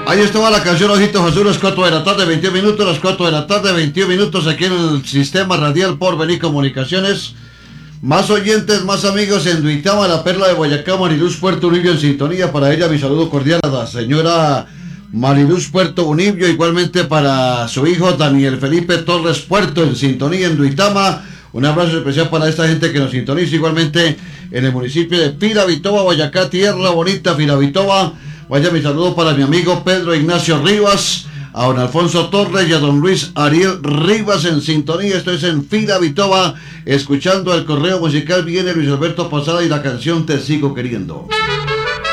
Ahí estaba la canción Ojitos Azules, 4 de la tarde, 21 minutos, las 4 de la tarde, 21 minutos aquí en el sistema radial Porvenir Comunicaciones. Más oyentes, más amigos en Duitama, la perla de Boyacá, Mariluz Puerto Unibio en sintonía. Para ella mi saludo cordial a la señora Mariluz Puerto Unibio, igualmente para su hijo Daniel Felipe Torres Puerto en sintonía en Duitama. Un abrazo especial para esta gente que nos sintoniza igualmente en el municipio de Firavitoba, Boyacá, tierra bonita Firavitoba. Vaya mi saludo para mi amigo Pedro Ignacio Rivas, a don Alfonso Torres y a don Luis Ariel Rivas en sintonía. Esto es en Firavitoba, escuchando el correo musical. Viene Luis Alberto Posada y la canción Te Sigo Queriendo.